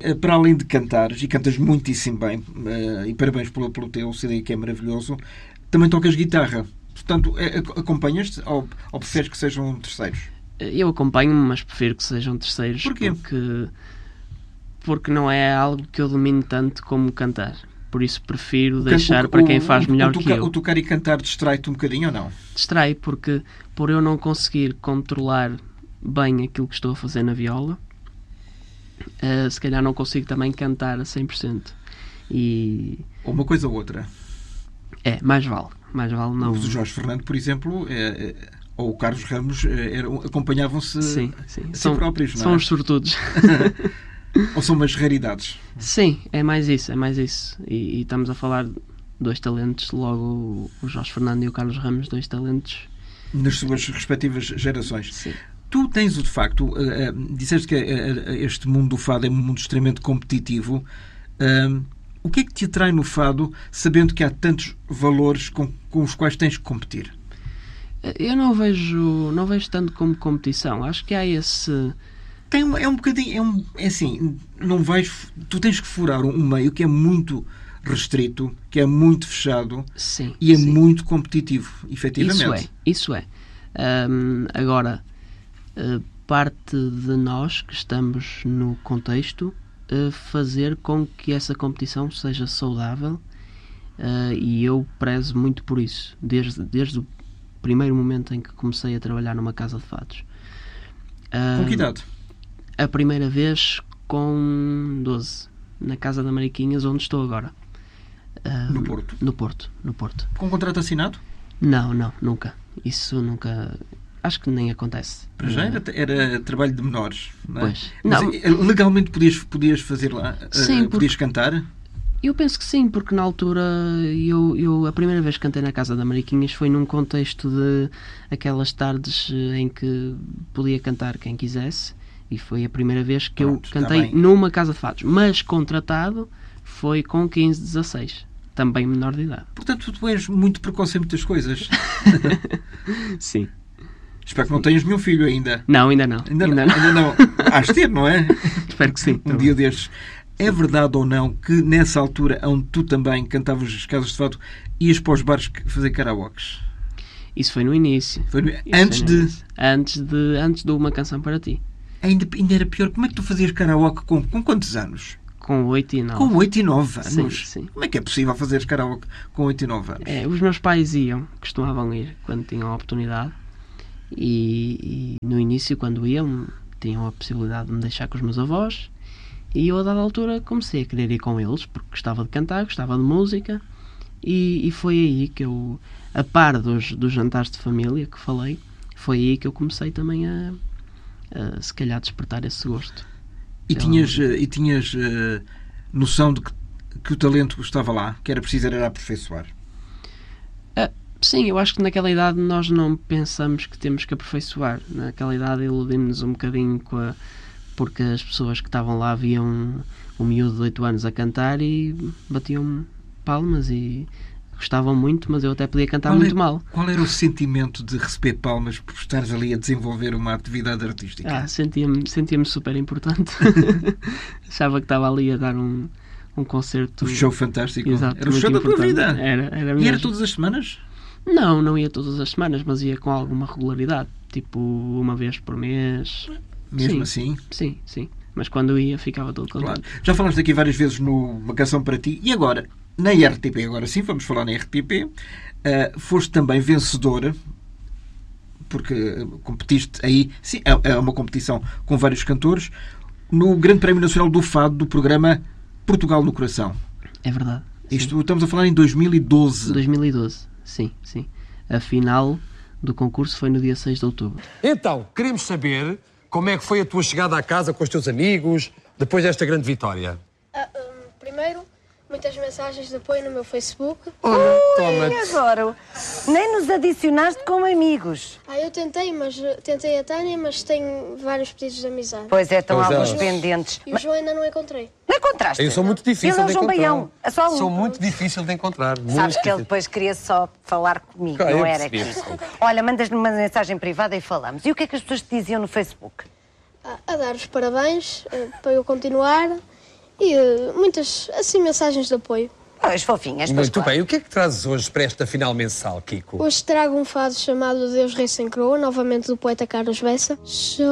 para além de cantares, e cantas muitíssimo bem, e parabéns pelo teu CD, que é maravilhoso, também tocas guitarra. Portanto, acompanhas-te ou preferes que sejam terceiros? Eu acompanho-me, mas prefiro que sejam terceiros. Porquê? Porque não é algo que eu domine tanto como cantar. Por isso prefiro deixar para quem faz melhor que eu. O tocar e cantar distrai-te um bocadinho ou não? Distrai, porque por eu não conseguir controlar bem aquilo que estou a fazer na viola, se calhar não consigo também cantar a 100%. Ou uma coisa ou outra. Mais vale não. O Jorge Fernando, por exemplo, ou o Carlos Ramos, acompanhavam-se sim. a si próprios, não é? São os sortudos. Ou são umas raridades? Sim, é mais isso. E estamos a falar de dois talentos, logo o Jorge Fernando e o Carlos Ramos, dois talentos. Nas suas respectivas gerações. Sim. Tu tens, de facto, disseste que este mundo do fado é um mundo extremamente competitivo. O que é que te atrai no fado, sabendo que há tantos valores com os quais tens que competir? Eu não vejo tanto como competição. Acho que há esse... É um bocadinho... É assim, tu tens que furar um meio que é muito restrito, que é muito fechado. Sim, e é muito competitivo, efetivamente. Isso é. Agora, parte de nós que estamos no contexto fazer com que essa competição seja saudável, e eu prezo muito por isso, desde o primeiro momento em que comecei a trabalhar numa casa de fados. Com que idade? A primeira vez com 12, na Casa da Mariquinhas, onde estou agora. No Porto? No Porto. Com contrato assinado? Não, nunca. Isso nunca... Acho que nem acontece. Para já era trabalho de menores, não é? Pois. Mas legalmente podias fazer lá? Sim, podias cantar? Eu penso que sim, porque na altura a primeira vez que cantei na Casa da Mariquinhas foi num contexto de aquelas tardes em que podia cantar quem quisesse, e foi a primeira vez que eu cantei numa casa de fados, mas contratado foi com 15, 16, também menor de idade. Portanto, tu és muito precoce em muitas coisas. Sim. Espero que não tenhas nenhum filho ainda. Não, ainda não. Ainda não. Has de ter, não é? Espero que sim. Um dia destes. É verdade ou não que nessa altura, onde tu também cantavas as casas de fado, ias para os bares fazer karaokes? Isso foi no início. Antes de Uma Canção para Ti. Ainda era pior. Como é que tu fazias karaoke com quantos anos? Com 8 e 9. Com 8 e 9 anos? Sim. Como é que é possível fazer karaoke com 8 e 9 anos? Os meus pais costumavam ir quando tinham a oportunidade, e no início, quando iam, tinham a possibilidade de me deixar com os meus avós, e eu, a dada altura, comecei a querer ir com eles, porque gostava de cantar, gostava de música, e foi aí que eu, a par dos jantares de família que falei, foi aí que eu comecei também a se calhar despertar esse gosto. E tinhas noção de que o talento estava lá, que era preciso era aperfeiçoar? Sim, eu acho que naquela idade nós não pensamos que temos que aperfeiçoar. Naquela idade iludimos-nos um bocadinho porque as pessoas que estavam lá viam um miúdo de 8 anos a cantar e batiam palmas e gostavam muito, mas eu até podia cantar muito mal. Qual era o sentimento de receber palmas por estares ali a desenvolver uma atividade artística? Sentia-me super importante. Achava que estava ali a dar um concerto... Um show fantástico. Exato, era o show da tua vida. Era mesmo. E era todas as semanas? Não ia todas as semanas, mas ia com alguma regularidade. Tipo, uma vez por mês. Mesmo assim? Sim. Mas quando ia, ficava todo contente. Claro. Já falaste aqui várias vezes Uma Canção para Ti. E agora, na RTP, agora sim, vamos falar na RTP, foste também vencedora, porque competiste aí, sim, é uma competição com vários cantores, no Grande Prémio Nacional do Fado, do programa Portugal no Coração. É verdade. Isto estamos a falar em 2012. 2012, sim. A final do concurso foi no dia 6 de outubro. Então, queremos saber como é que foi a tua chegada à casa com os teus amigos, depois desta grande vitória. Primeiro, muitas mensagens de apoio no meu Facebook. Toma-te. Adoro. Nem nos adicionaste como amigos. Eu tentei a Tânia, mas tenho vários pedidos de amizade. Pois é, estão Pois é. alguns pendentes. E o João ainda não encontrei. Não encontraste? Eu sou muito difícil Ele é o de João encontrar. Baião. É só um. Sou muito difícil de encontrar. Sabes muito que ele difícil. depois queria só falar comigo, Ah, não eu era percebi, aqui. eu percebi. Olha, mandas-lhe uma mensagem privada e falamos. E o que é que as pessoas te diziam no Facebook? A dar os parabéns para eu continuar e muitas, assim, mensagens de apoio. As fofinhas, pois Muito claro. bem. O que é que trazes hoje para esta final mensal, Kiko? Hoje trago um fado chamado Deus Rei Sem Coroa, novamente do poeta Carlos Bessa.